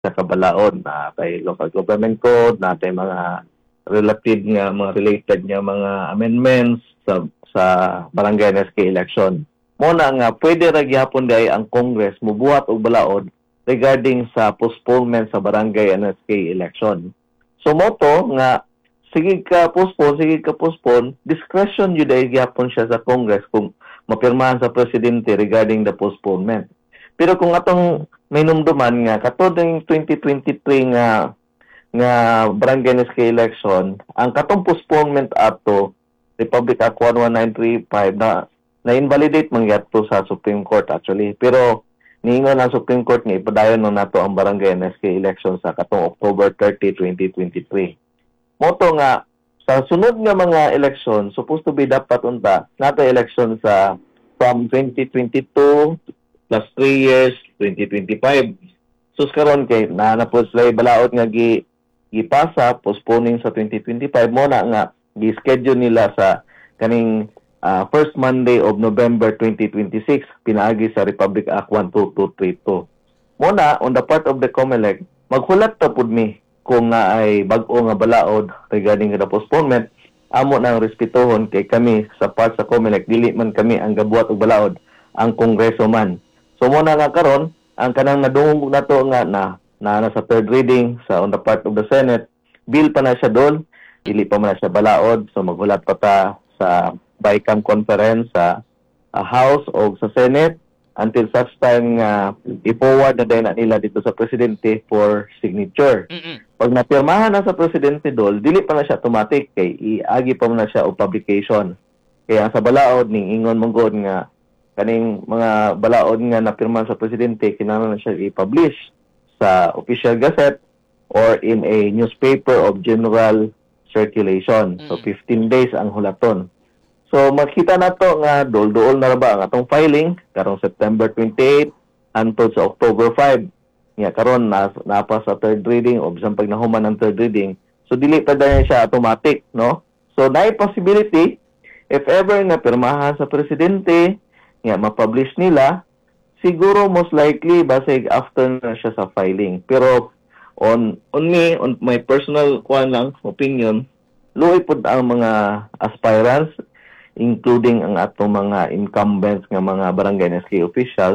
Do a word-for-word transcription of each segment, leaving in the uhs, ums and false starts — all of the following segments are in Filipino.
sa kabalaod na kay local government code, natay mga relative nga mga related nga mga amendments sa sa barangay N S K election. Muna nga pwede ra gyapon day ang Congress mubuhat og balaod regarding sa postponement sa barangay N S K election. So moto nga sige ka postpone, sige ka postpone, discretion yun ay gyapon siya sa Congress kung mapirmahan sa presidente regarding the postponement. Pero kung atong may numduman nga katod ng twenty twenty-three nga nga barangay N S K election, ang katong postponement ato Republic Act one one nine three five na na-invalidate man yato sa Supreme Court actually. Pero niingon ang Supreme Court nga ipadayon man nato ang barangay N S K election sa katong October thirtieth, twenty twenty-three. Moto nga sa sunod nga mga election supposed to be dapat unta nato election sa from twenty twenty-two plus three years twenty twenty-five. Sus karon kay na na po sila balaod nga gi gipasa postponing sa twenty twenty-five mo na nga gi-schedule nila sa kaning uh, first Monday of November twenty twenty-six pinaagi sa Republic Act one two two three two. Muna on the part of the COMELEC maghulat ta pud mi kung nga ay bag-o nga balaod regarding the postponement amo nang respetuhon kay kami sa part sa COMELEC dili man kami ang gabuhat og balaod ang kongreso man. So muna nga karon ang kanang nadungog nato nga na na, na sa third reading sa on the part of the Senate bill pa na siya doon dili pa man na siya balaod so maghulat pa ta sa BICAM conference sa uh, House o sa Senate until such time nga uh, i-forward na din na nila dito sa Presidente for signature. Mm-mm. Pag napirmahan na sa Presidente dol, dili pa na siya automatic kay iagi pa man na siya o publication. Kaya sa balaod ning ingon manggod nga kaning mga balaod nga napirmahan sa Presidente kinahanglan na siya i-publish sa official gazette or in a newspaper of general circulation. So Mm-mm. fifteen days ang hulaton. So makita nato nga dol-duol na ra ba ang atong filing karong September twenty-eighth hangtod sa October five. Nga karon na napa sa third reading o bisan pag nahuman ang third reading. So dili pa dayon siya automatic, no? So naay possibility if ever nga pirmahan sa presidente nga ma-publish nila, siguro most likely basig after na siya sa filing. Pero on on me, on my personal kuan lang opinion, luoy pud ang mga aspirants including ang atong mga incumbents nga mga barangay N S K officials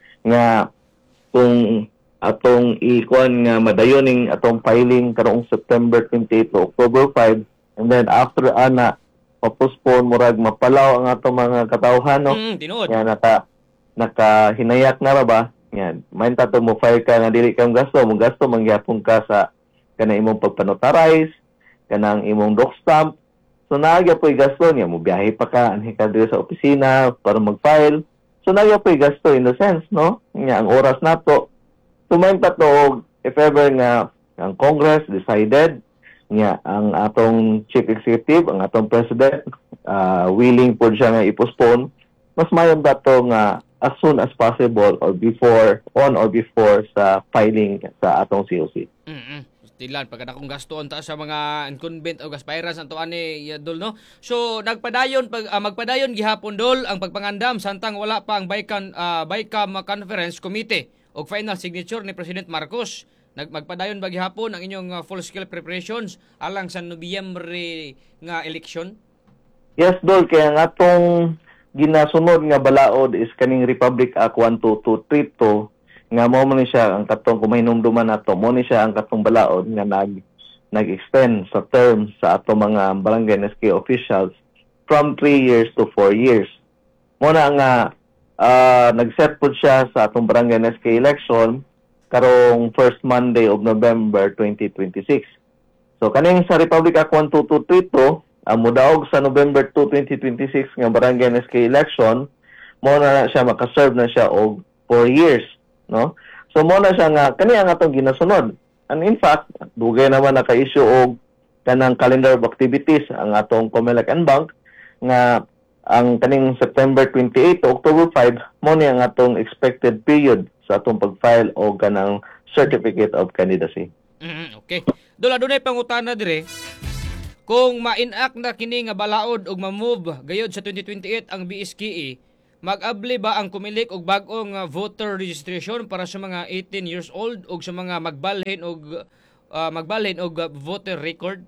nga kung atong ikuan nga madayoning atong filing karong September twenty-eighth to October five and then after ana pa-postpone murag mapalaw ang atong mga katawhan no Mm, tinuod. nga naka nakahinayak na ra ba yan main tato mo file ka nga dili kang gasto mo gasto mangyapon ka sa kanang imong pagpanotarize kanang imong doc stamp. So naagya po'y gasto niya, mo biyahe pa ka, anhi ka dito sa opisina para mag-file. So naagya po'y gasto in the sense, no? Nga, ang oras nato. So may tatog, if ever nga ang Congress decided nga ang atong Chief Executive, ang atong President, uh, willing po siya nga i-postpone, mas mayon dato nga as soon as possible or before, on or before sa filing sa atong C O C. Mm-mm. Tilan pagka akong gasto unta sa mga incumbent o aspirants anto ani ya, dol no. So nagpadayon pag ah, magpadayon gihapon dol ang pagpangandam samtang wala pa ang BICAM uh, BICAM Conference Committee og final signature ni President Marcos. Nag magpadayon ba gihapon ang inyong uh, full scale preparations alang sa Nobyembre nga election? Yes, Dol. Kaya nga atong ginasunod nga balaod is kaning Republic Act one two two three two nga mo man ni siya ang katong kumahinumduman nato mo ni siya ang katong balaod nga nag nag-extend sa term sa ato mga barangay N S K officials from three years to four years. Mo na nga uh, nag-set po siya sa atong barangay N S K election karong first Monday of November twenty twenty-six. So kaning sa Republic Act one two two three two ang mudaog sa November second, twenty twenty-six nga barangay N S K election mo na, na siya makaserve na siya og four years, no? So mo na siya nga kani ang atong ginasunod. And in fact, dugay naman naka-issue og kanang calendar of activities ang atong COMELEC and Bank nga ang kaning September twenty-eighth to October five mo ni ang atong expected period sa atong pag-file og kanang certificate of candidacy. Mm-hmm. Okay. Dol adunay pangutana dire. Kung ma-enact na kini nga balaod og ma-move gayod sa twenty twenty-eight ang B S K E, mag-abli ba ang kumilik og bag-ong uh, voter registration para sa mga eighteen years old ug sa mga magbalhin og uh, magbalhin og uh, voter record?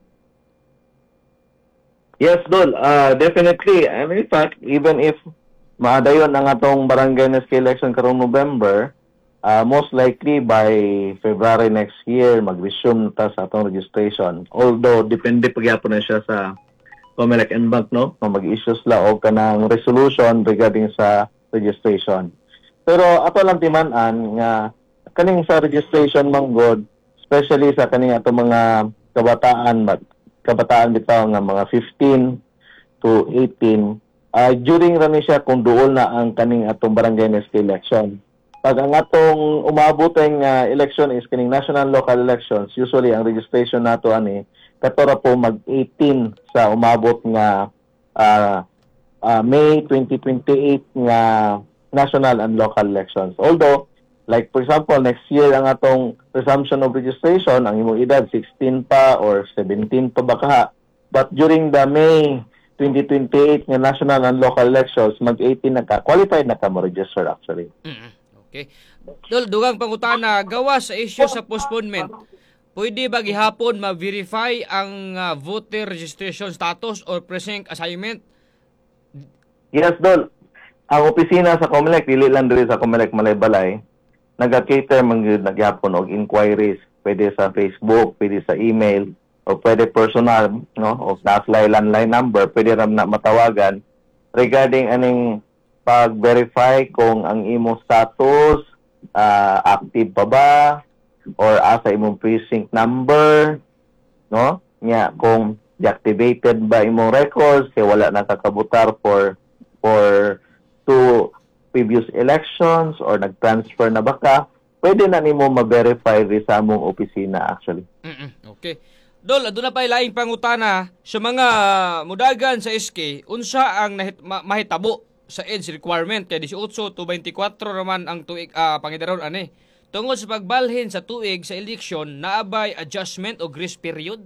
Yes, Dol. Uh, definitely. I mean, in fact, even if maadayon ang atong barangay N S K election karong November, uh, most likely by February next year, mag-resume ta sa atong registration. Although, depende pagyapon na siya sa Comelec and Bank, no? Kung mag-issue sila o kanang resolution regarding sa registration. Pero ato lang timan-an nga kaning sa registration manggod, especially sa kaning ato mga kabataan, kabataan bitaw nga mga fifteen to eighteen, uh, during ra ni siya kung duol na ang kaning atong barangay N S K election. Pag ang atong umabot ang uh, election is kaning national local elections, usually ang registration nato ani katora po mag eighteen sa umabot nga uh, uh, May twenty twenty-eight nga national and local elections. Although, like for example, next year ang atong resumption of registration, ang imong edad sixteen pa or seventeen pa ba kaha. But during the May twenty twenty-eight nga national and local elections, mag eighteen na ka, qualified na ka mo register actually. Mm-hmm. Okay. Dol, dugang pangutana, gawa sa issue sa postponement, pwede ba gihapon ma-verify ang uh, voter registration status or precinct assignment? Yes, Dol. Ang opisina sa Comelec, dili lang diri sa Comelec Malaybalay, nag-cater man gyud nagyapon og inquiries, pwede sa Facebook, pwede sa email, o pwede personal, no? O naslay landline number, pwede ram na matawagan regarding aning pag-verify kung ang imong status uh, active pa ba, or asa imong precinct number, no? Nya kung deactivated ba imong records kay wala nakakabutar for for two previous elections or nag-transfer na baka, pwede na nimo ma-verify ri sa among opisina actually. Mm-mm. Okay. Dol, aduna pay laing pangutana sa mga mudagan sa S K, unsa ang nahit, ma- mahitabo sa age requirement kay eighteen to twenty-four raman ang tuig uh, pangidaron ani. Tungod sa pagbalhin sa tuig sa eleksyon, naabay adjustment o grace period?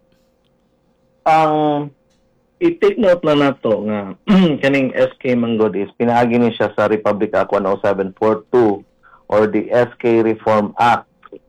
Ang i-take note na nato nga kaning S K manggod is pinaagi ni siya sa Republic Act one oh seven forty-two or the S K Reform Act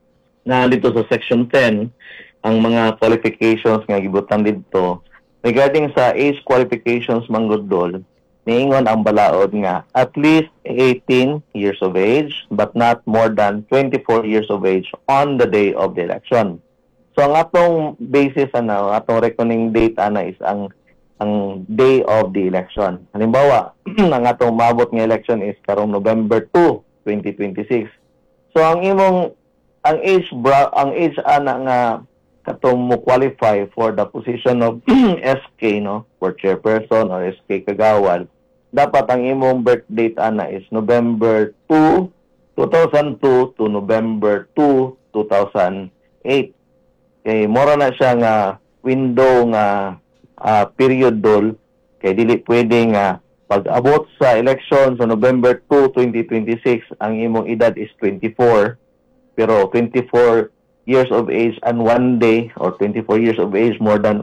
na dito sa Section ten ang mga qualifications nga gibutan dito regarding sa age qualifications manggod dol, niingon ang balaod nga at least eighteen years of age but not more than twenty-four years of age on the day of the election. So ang atong basis ana, atong reckoning date ana is ang ang day of the election. Halimbawa, ang atong maabot nga election is karong November two, twenty twenty-six. So ang imong ang age bra, ang age ana nga katong mo qualify for the position of S K, no, for chairperson or S K kagawad, dapat ang imong birth date ana is November two, two thousand two to November two, two thousand eight. Kay mora na siya nga window nga uh, period dol, kay dili pwede nga pag-abot sa election sa November two, twenty twenty-six ang imong edad is twenty-four, pero twenty-four years of age and one day or twenty-four years of age more than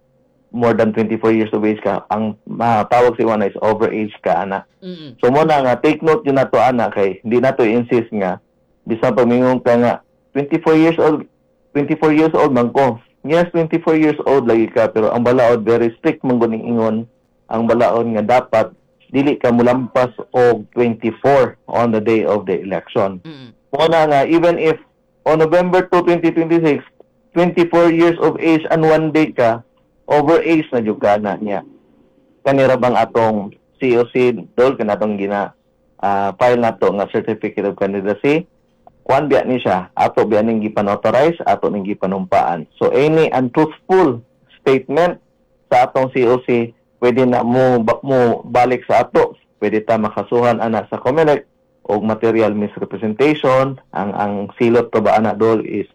more than twenty-four years of age ka, ang matawag sa iwana is overage ka ana. Mm-mm. So mo na nga take note yun na to ana, kay hindi na to insist nga bisan pamingong ka nga twenty-four years old twenty-four years old man ko. Yes, twenty-four years old lagi ka, pero ang balaod very strict man guning ingon ang balaod nga dapat dili ka mulampas og twenty-four on the day of the election. Mm-mm. Mo na nga even if on November two, twenty twenty-six twenty-four years of age and one day ka, overage na jud ka na niya. Kanira bang atong C O C dol kanatong gina uh, file nato nga certificate of candidacy, kuan biya ni siya, ato biya ning gipanauthorize, ato ning gipanumpaan. So any untruthful statement sa atong C O C pwede na mo mo balik sa ato, pwede ta makasuhan ana sa Comelec og material misrepresentation. Ang ang silot pa ba ana dol is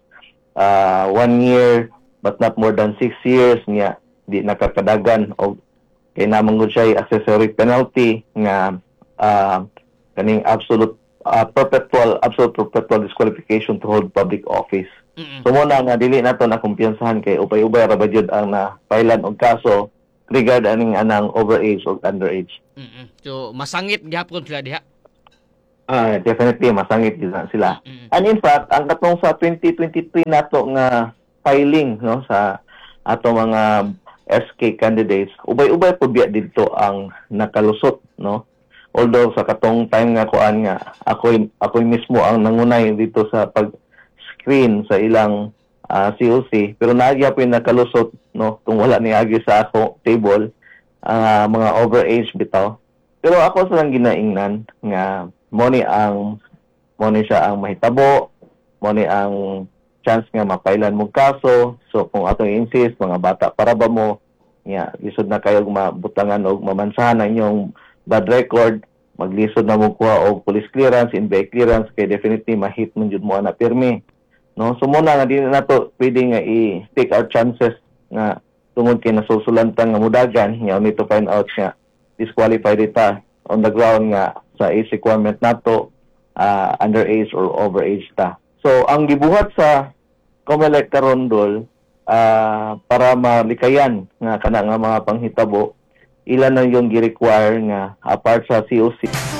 uh, one year but not more than six years niya, di nakakadagan og kay namang gud siya accessory penalty nga uh, kaning absolute uh, perpetual absolute perpetual disqualification to hold public office. Mm-mm. So mo na nga dili nato na kumpiyansahan kay ubay-ubay ra ba jud ang na filean og kaso regard aning anang overage o underage. Mm-mm. So masangit gihapon sila diha. Ah, definitely masangit gyud na sila. Mm-mm. And in fact, ang katong sa twenty twenty-three nato nga filing no sa ato mga S K candidates, ubay-ubay po biya dito ang nakalusot no. Although sa katong time nga kuan nga ako ako mismo ang nangunay dito sa pag-screen sa ilang ah, C O C, pero naagya po yung nakalusot no kung wala ni agi sa ako table ang ah, mga overage bitaw. Pero ako sa lang ginaingnan nga mo ni ang mo ni siya ang mahitabo, mo ni ang chance nga mapailan mo kaso. So kung atong insist mga bata para ba mo nya lisod na kayo mabutangan og mamansahan ang inyong bad record, maglisod na mo kuha og police clearance, N B I clearance kay definitely mahit man jud mo na pirmi. No, so muna nga din nato pwede nga i-take our chances nga tungod kay nasusulantan nga mudagan, nga need to find out nga disqualified ita on the ground nga sa age requirement nato uh, underage or overage ta. So ang gibuhat sa COMELEC karon dol uh, para malikayan nga kana nga mga panghitabo, ilan na yung gi-require nga apart sa C O C